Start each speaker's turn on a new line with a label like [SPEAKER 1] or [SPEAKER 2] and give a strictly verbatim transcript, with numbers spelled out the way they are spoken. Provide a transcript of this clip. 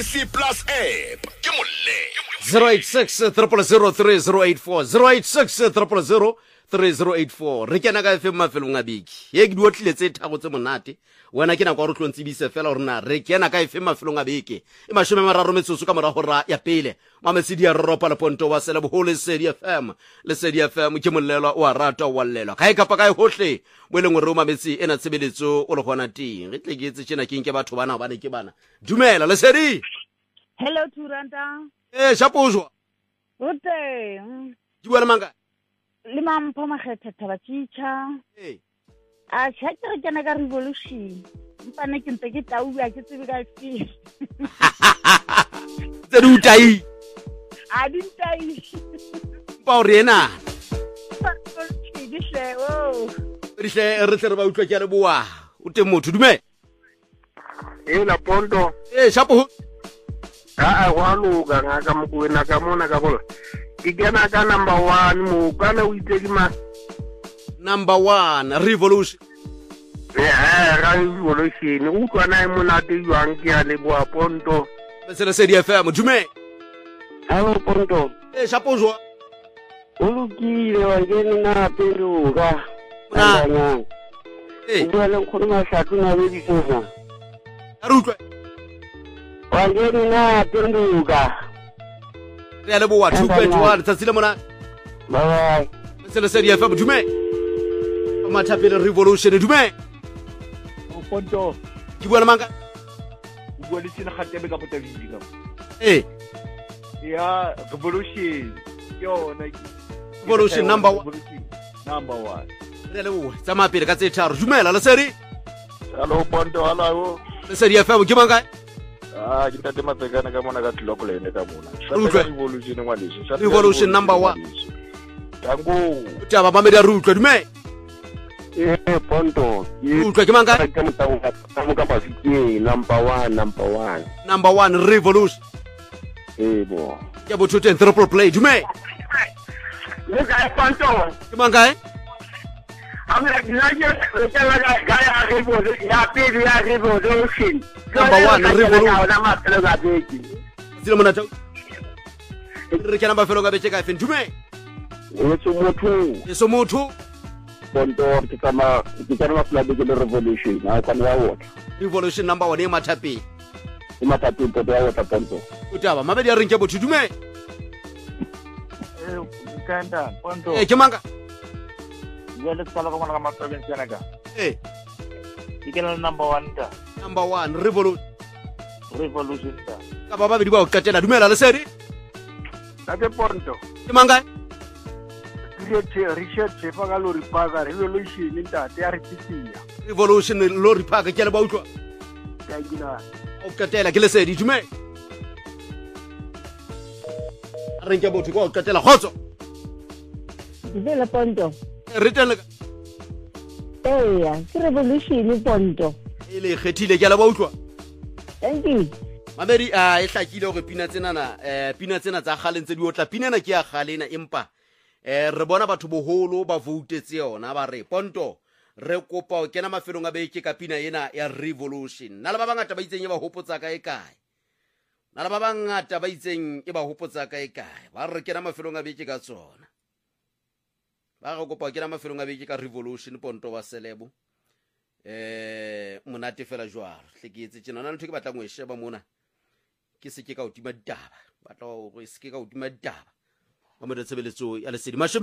[SPEAKER 1] C Plus app ke molemo
[SPEAKER 2] zero eight six zero zero three zero eight four zero eight six zero zero three zero eight four re kena ka fe mafelong a beki ye ke di otlile tse thago tse monate wena ke na kwa re tlontsibise fela rena re kena ka fe mafelong a beki e mashome mararo metsotso ka mora hora ya pele mametsedi ya ropa la ponto wa sele bohole Lesedi F M Lesedi F M ke mollelwa o a rata wa llelwa kae kapa kae hohle bo leng re o mametsi ena tshebeletso o le gona ting re tle ke etse tsena ke nke batho bana ba ne ke bana dumela Lesedi.
[SPEAKER 3] Hello Turanta.
[SPEAKER 2] Eh shapozwa
[SPEAKER 3] Ute.
[SPEAKER 2] di bua le manga
[SPEAKER 3] Le mampho makgetha thaba tshitha.
[SPEAKER 2] eh
[SPEAKER 3] A tshaka re kana ka revolution. Mpane ke ntse ke taua ke tsebe ka fi.
[SPEAKER 2] tse di utai
[SPEAKER 3] A di tai.
[SPEAKER 2] ba o rena
[SPEAKER 3] Di hle o.
[SPEAKER 2] re hle re tle re ba utlwa ke a le boa o teng motho dume
[SPEAKER 4] e la ponto
[SPEAKER 2] eh shapo
[SPEAKER 4] a a wa luka ngaka mokwena ka mona ka bola ke kena ka number one mo kana o itse ke ma
[SPEAKER 2] number one revolution
[SPEAKER 4] eh ra revolution o tswana e monate jwang ke a le boa ponto
[SPEAKER 2] se Lesedi F M dume
[SPEAKER 4] hello ponto
[SPEAKER 2] eh shapo jwa
[SPEAKER 4] o lokile wa ngene na peluka
[SPEAKER 2] na eh
[SPEAKER 4] o le khona sa tuna le ditsosa
[SPEAKER 2] a re utlwa
[SPEAKER 4] wa ngene na peluka
[SPEAKER 2] re a le boa two point one tsa tsile mona
[SPEAKER 4] bye
[SPEAKER 2] se Lesedi F M dume mathapele revolution dume
[SPEAKER 5] o ponto
[SPEAKER 2] ke bua le manga
[SPEAKER 5] o bua le tsena gatebe ka potavidi ka
[SPEAKER 2] eh
[SPEAKER 5] ya revolution yona
[SPEAKER 2] revolution number one
[SPEAKER 5] number one
[SPEAKER 2] re le boa tsa mapele ka tse tharo dumela Lesedi
[SPEAKER 4] hello ponto hello
[SPEAKER 2] Lesedi F M ke manga
[SPEAKER 4] ah ke tate matekana ka mona ka tloko le ne ka mona
[SPEAKER 2] utlwe
[SPEAKER 4] revolution ngwa lesi
[SPEAKER 2] revolution number one
[SPEAKER 4] tango
[SPEAKER 2] taba mamedi a re utlwa dume
[SPEAKER 4] eh ponto
[SPEAKER 2] re utlwa ke manga
[SPEAKER 4] ka motao ka mo ka pasike number one number one
[SPEAKER 2] number one revolution
[SPEAKER 4] eh bo
[SPEAKER 2] ke bo two ten triple play dume
[SPEAKER 4] le ka ponto
[SPEAKER 2] ke manga eh
[SPEAKER 4] amra ginaje ka la ga ya revolution ya pe ya revolution
[SPEAKER 2] number one revolution
[SPEAKER 4] na matlo ga beki
[SPEAKER 2] tsile mona tau re kena ba felo ga betse ka fe dume
[SPEAKER 4] o tso motho
[SPEAKER 2] e so motho
[SPEAKER 4] ponto ke kama ke tsama fla be ke revolution na ka ya wona
[SPEAKER 2] revolution number one e mathape
[SPEAKER 4] e matatu ponto ya wona ponto
[SPEAKER 2] o taba mamedi a reng ke botho dume
[SPEAKER 5] eh kanda ponto
[SPEAKER 2] eh ke manga
[SPEAKER 5] ya le tsala ka mona ka maprovince yana ka
[SPEAKER 2] eh
[SPEAKER 5] ikela number one ta
[SPEAKER 2] number one revolution
[SPEAKER 5] revolution ta
[SPEAKER 2] ka ba babedi ba o qetela dumela Lesedi
[SPEAKER 4] tate ponto
[SPEAKER 2] ke manga
[SPEAKER 4] ke Richard Chefa ka lori paka revolution ntate ya re tsia
[SPEAKER 2] revolution lori park ke le ba utlwa
[SPEAKER 4] ka gina
[SPEAKER 2] o qetela ke Lesedi dume a reng ke botho ko o qetela khotso
[SPEAKER 3] Dile ponto.
[SPEAKER 2] re tele
[SPEAKER 3] Eh, ke revolution ponto.
[SPEAKER 2] e le kgethile ke le ba utlwa
[SPEAKER 3] Thank you.
[SPEAKER 2] mamedi a e hlakile go pina tsena na eh pina tsena tsa khaleng tse di otla pina na ke ya khalena empa eh re bona batho boholo ba voutetse yona ba re ponto re kopa o kena mafelong a beke ka pina ena ya revolution na le ba bangata ba itseng e ba hopotsa ka e kae na le ba bangata ba itseng e ba hopotsa ka e kae ba re kena mafelong a beke ka tsona ba re kopa o kena mafelong a beke ka revolution ponto wa selebo eh monate fela jwalo hle ke etse tsena na ntho ke batlang go e sheba mona ke se ke ka utima daba batla go se ke ka utima daba ba mo re tsebeletso ya Lesedi.